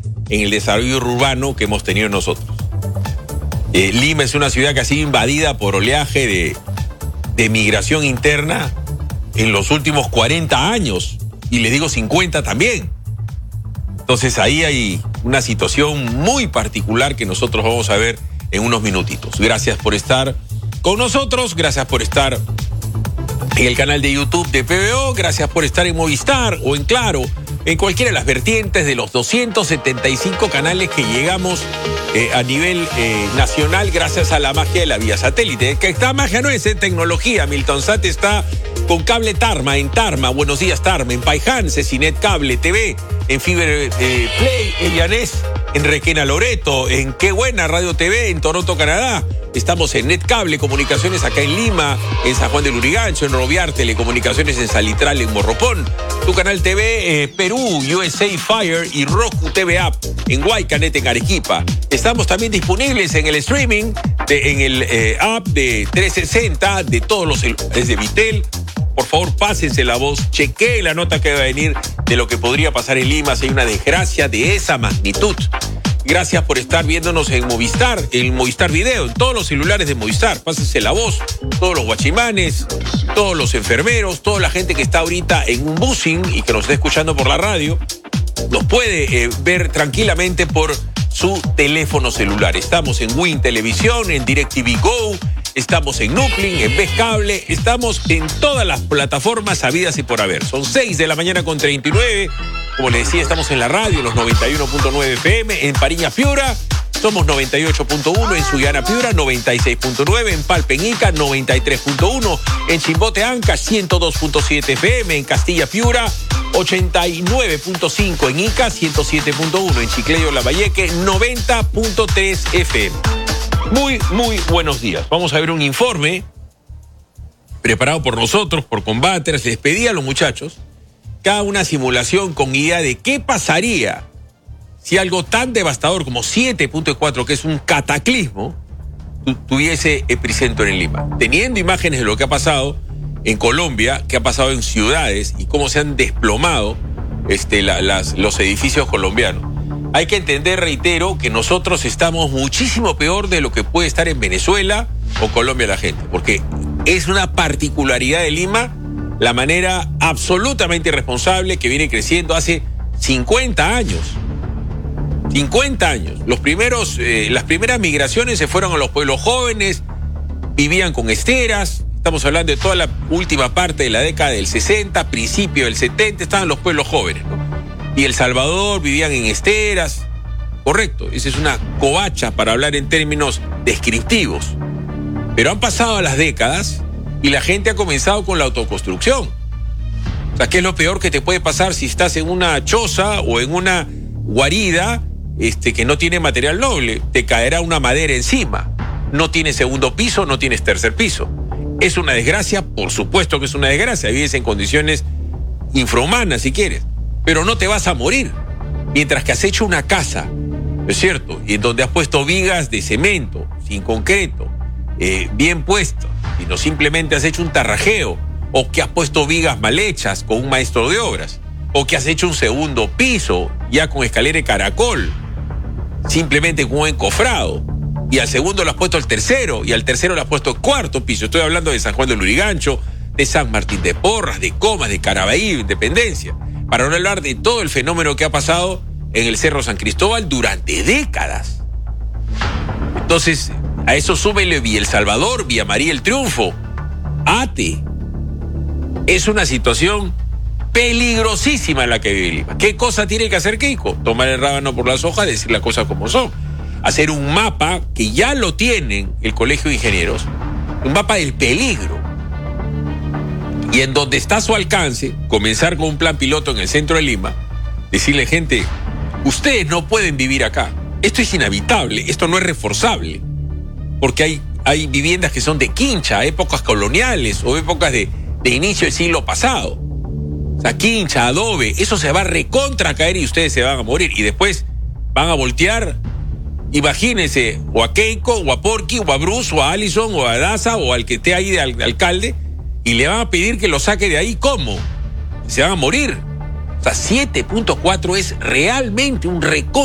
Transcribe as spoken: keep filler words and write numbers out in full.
en el desarrollo urbano que hemos tenido nosotros. Eh, Lima es una ciudad que ha sido invadida por oleaje de, de migración interna en los últimos cuarenta años, y le digo cincuenta también. Entonces ahí hay una situación muy particular que nosotros vamos a ver en unos minutitos. Gracias por estar con nosotros, gracias por estar en el canal de YouTube de P B O, gracias por estar en Movistar o en Claro, en cualquiera de las vertientes de los doscientos setenta y cinco canales que llegamos eh, a nivel eh, nacional gracias a la magia de la vía satélite. Que esta magia no es eh, tecnología. Milton Sat está con cable Tarma, en Tarma, buenos días Tarma, en Paiján, Cecinet Cable T V, en Fiber eh, Play, en Llanés, en Requena Loreto, en Qué Buena Radio T V, en Toronto, Canadá. Estamos en Netcable Comunicaciones acá en Lima, en San Juan del Urigancho, en Roviar Telecomunicaciones en Salitral, en Morropón. Tu canal T V eh, Perú, U S A Fire y Roku T V App en Guaycanet, en Arequipa. Estamos también disponibles en el streaming, de, en el eh, app de trescientos sesenta de todos los celulares de Vitel. Por favor, pásense la voz, chequee la nota que va a venir de lo que podría pasar en Lima si hay una desgracia de esa magnitud. Gracias por estar viéndonos en Movistar, en Movistar Video, en todos los celulares de Movistar. Pásense la voz, todos los guachimanes, todos los enfermeros, toda la gente que está ahorita en un busing y que nos está escuchando por la radio, nos puede eh, ver tranquilamente por su teléfono celular. Estamos en Win Televisión, en DirecTV Go, estamos en Nuplin, en Vez Cable, estamos en todas las plataformas habidas y por haber. Son seis de la mañana con treinta y nueve. Como les decía, estamos en la radio, los noventa y uno punto nueve F M, en Pariña Piura, somos noventa y ocho punto uno, en Sullana Piura, noventa y seis punto nueve, en Palpeñica, noventa y tres punto uno, en Chimbote Anca, ciento dos punto siete F M, en Castilla Piura, ochenta y nueve punto cinco, en Ica, ciento siete punto uno, en Chiclayo Lambayeque, noventa punto tres F M. Muy, muy buenos días. Vamos a ver un informe preparado por nosotros, por Combaters. Les pedí a los muchachos cada una simulación con idea de qué pasaría si algo tan devastador como siete punto cuatro, que es un cataclismo, tu, tuviese epicentro en Lima. Teniendo imágenes de lo que ha pasado en Colombia, que ha pasado en ciudades y cómo se han desplomado este, la, las, los edificios colombianos. Hay que entender, reitero, que nosotros estamos muchísimo peor de lo que puede estar en Venezuela o Colombia la gente, porque es una particularidad de Lima la manera absolutamente irresponsable que viene creciendo hace cincuenta años. cincuenta años. Los primeros, eh, las primeras migraciones se fueron a los pueblos jóvenes, vivían con esteras. Estamos hablando de toda la última parte de la década del sesenta, principio del setenta, estaban los pueblos jóvenes, ¿no? Y El Salvador vivían en esteras. Correcto, esa es una covacha para hablar en términos descriptivos. Pero han pasado las décadas y la gente ha comenzado con la autoconstrucción. O sea, ¿qué es lo peor que te puede pasar si estás en una choza o en una guarida este, que no tiene material noble? Te caerá una madera encima. No tienes segundo piso, no tienes tercer piso. ¿Es una desgracia? Por supuesto que es una desgracia. Vives en condiciones infrahumanas, si quieres. Pero no te vas a morir. Mientras que has hecho una casa, ¿no es cierto? Y en donde has puesto vigas de cemento, sin concreto, eh, bien puestas, y no simplemente has hecho un tarrajeo, o que has puesto vigas mal hechas con un maestro de obras, o que has hecho un segundo piso ya con escalera de caracol, simplemente con un encofrado, y al segundo le has puesto el tercero, y al tercero le has puesto el cuarto piso. Estoy hablando de San Juan del Lurigancho, de San Martín de Porras, de Comas, de Carabalí, Independencia, para no hablar de todo el fenómeno que ha pasado en el Cerro San Cristóbal durante décadas. Entonces, a eso súbele Villa El Salvador, Villa María El Triunfo, Ate. Es una situación peligrosísima en la que vive Lima. ¿Qué cosa tiene que hacer Keiko? Tomar el rábano por las hojas, decir las cosas como son. Hacer un mapa, que ya lo tienen el Colegio de Ingenieros, un mapa del peligro. Y en donde está a su alcance, comenzar con un plan piloto en el centro de Lima, decirle, gente, ustedes no pueden vivir acá. Esto es inhabitable, esto no es reforzable. Porque hay, hay viviendas que son de quincha, épocas coloniales o épocas de, de inicio del siglo pasado. O sea, quincha, adobe, eso se va a recontra caer y ustedes se van a morir. Y después van a voltear, imagínense, o a Keiko, o a Porky, o a Bruce, o a Allison, o a Daza, o al que esté ahí de, al, de alcalde, y le van a pedir que lo saque de ahí. ¿Cómo? Se van a morir. O sea, siete punto cuatro es realmente un recontra